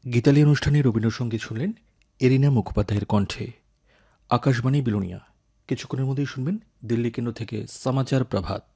গীতালি অনুষ্ঠানে রবীন্দ্রসঙ্গীত শুনলেন এরিনা মুখোপাধ্যায়ের কণ্ঠে। আকাশবাণী বিলোনিয়া। কিছুক্ষণের মধ্যেই শুনবেন দিল্লি কেন্দ্র থেকে সমাচার প্রভাত।